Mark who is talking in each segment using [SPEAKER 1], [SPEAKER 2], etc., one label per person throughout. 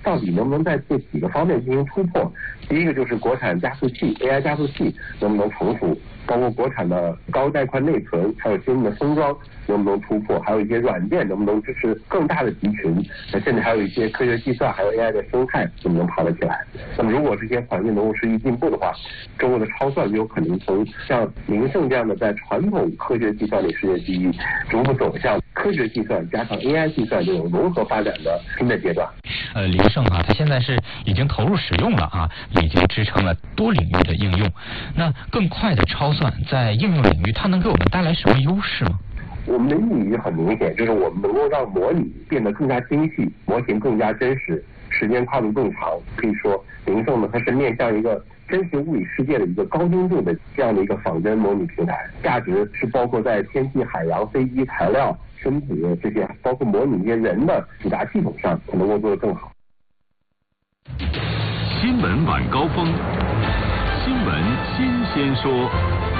[SPEAKER 1] 到底能不能在这几个方面进行突破。第一个就是国产加速器 AI 加速器能不能重组，包括国产的高带宽内存，还有新的封装能不能突破，还有一些软件能不能支持更大的集群，甚至还有一些科学计算还有 AI 的生态能不能跑得起来。那么如果这些环境能够持续进步的话，中国的超算就有可能从像明晟这样的在传统科学计算里世界第一，逐步走向科学计算加上 AI 计算这种融合发展的新的阶段。
[SPEAKER 2] 林晟啊，它现在是已经投入使用了啊，已经支撑了多领域的应用。那更快的超算在应用领域，它能给我们带来什么优势吗？
[SPEAKER 1] 我们的意义很明显，就是我们能够让模拟变得更加精细，模型更加真实，时间跨度更长。可以说，林晟呢，它是面向一个真实物理世界的一个高精度的这样的一个仿真模拟平台，价值是包括在天气、海洋、飞机、材料、身体这些，包括模拟一些人的复杂系统上，能够做得更好。
[SPEAKER 3] 新闻晚高峰，新闻新鲜说。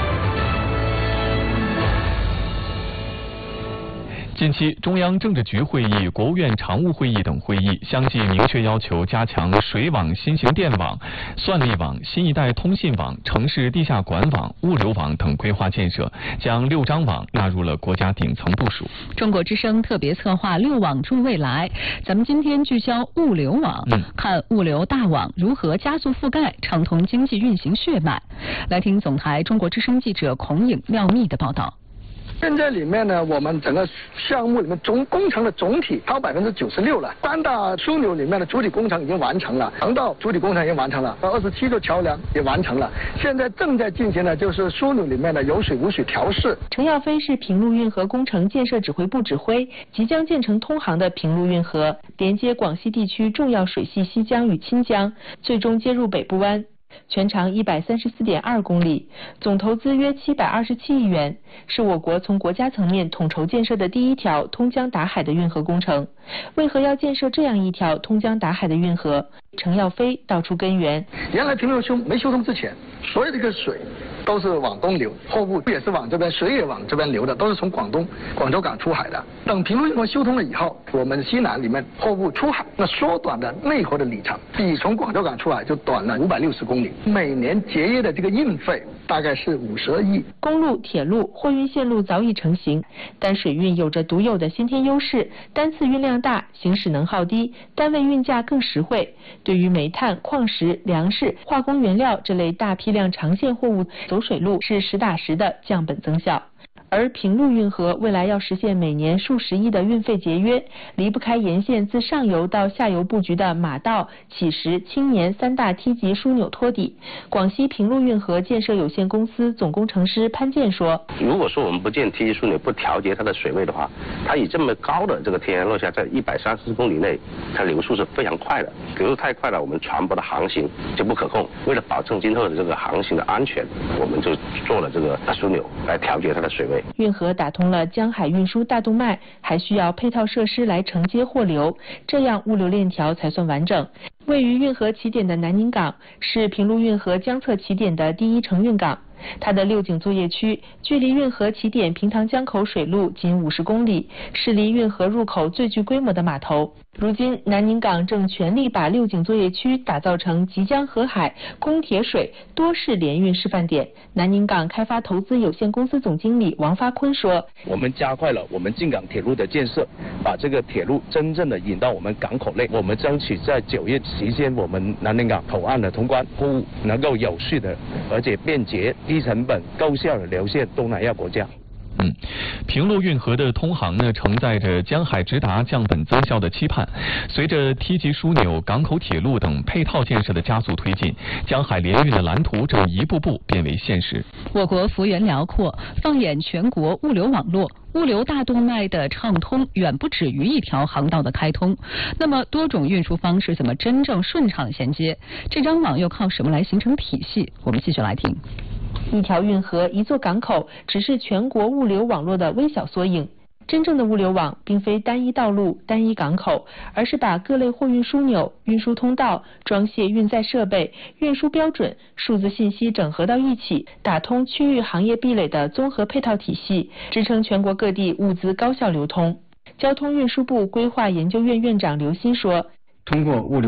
[SPEAKER 4] 近期，中央政治局会议、国务院常务会议等会议相继明确要求加强水网、新型电网、算力网、新一代通信网、城市地下管网、物流网等规划建设，将6张网纳入了国家顶层部署。
[SPEAKER 5] 中国之声特别策划6网助未来，咱们今天聚焦物流网，看物流大网如何加速覆盖，畅通经济运行血脉。来听总台中国之声记者孔颖、廖密的报道。
[SPEAKER 6] 现在里面呢，我们整个项目里面工程的总体超96%了。3大枢纽里面的主体工程已经完成了，航道主体工程已经完成了，27座桥梁也完成了。现在正在进行的就是枢纽里面的有水无水调试。
[SPEAKER 7] 程耀飞是平陆运河工程建设指挥部指挥，即将建成通航的平陆运河，连接广西地区重要水系西江与钦江，最终接入北部湾。全长134.2公里，总投资约727亿元，是我国从国家层面统筹建设的第一条通江达海的运河工程。为何要建设这样一条通江达海的运河？程耀飞道出根源。
[SPEAKER 6] 原来平陆没修通之前，所有这个水都是往东流，货物也是往这边，水也往这边流的，都是从广州港出海的。等平陆运河修通了以后，我们西南里面货物出海，那缩短的内河的里程，比从广州港出海就短了560公里，每年节约的这个运费大概是52亿。
[SPEAKER 7] 公路、铁路、货运线路早已成型，但水运有着独有的先天优势，单次运量大，行驶能耗低，单位运价更实惠。对于煤炭、矿石、粮食、化工原料这类大批量长线货物，走水路是实打实的降本增效。而平陆运河未来要实现每年数十亿的运费节约，离不开沿线自上游到下游布局的马道、乞石、青年3大梯级枢纽托底。广西平陆运河建设有限公司总工程师潘建说：
[SPEAKER 8] 如果说我们不建梯级枢纽，不调节它的水位的话，它以这么高的这个天然落下，在130公里内，它流速是非常快的，流速太快了，我们船舶的航行就不可控。为了保证今后的这个航行的安全，我们就做了这个大枢纽来调节它的水位。
[SPEAKER 7] 运河打通了江海运输大动脉，还需要配套设施来承接货流，这样物流链条才算完整。位于运河起点的南宁港是平陆运河江侧起点的第一承运港，它的六井作业区距离运河起点平塘江口水路仅50公里，是离运河入口最具规模的码头。如今南宁港正全力把六井作业区打造成即将河海、供铁水多式联运示范点。南宁港开发投资有限公司总经理王发坤说：
[SPEAKER 9] 我们加快了我们进港铁路的建设，把这个铁路真正的引到我们港口内。我们争取在9月期间，我们南宁港口岸的通关，货物能够有序的而且便捷、低成本、高效的流向东南亚国家。
[SPEAKER 4] 平陆运河的通航呢，承载着江海直达降本增效的期盼。随着梯级枢纽、港口铁路等配套建设的加速推进，江海联运的蓝图正一步步变为现实。
[SPEAKER 5] 我国幅员辽阔，放眼全国物流网络，物流大动脉的畅通远不止于一条航道的开通。那么多种运输方式怎么真正顺畅衔接？这张网又靠什么来形成体系？我们继续来听。
[SPEAKER 7] 一条运河、一座港口只是全国物流网络的微小缩影。真正的物流网并非单一道路、单一港口，而是把各类货运枢纽、运输通道、装卸运载设备、运输标准、数字信息整合到一起，打通区域行业壁垒的综合配套体系，支撑全国各地物资高效流通。交通运输部规划研究院院长刘鑫说：
[SPEAKER 10] 通过物流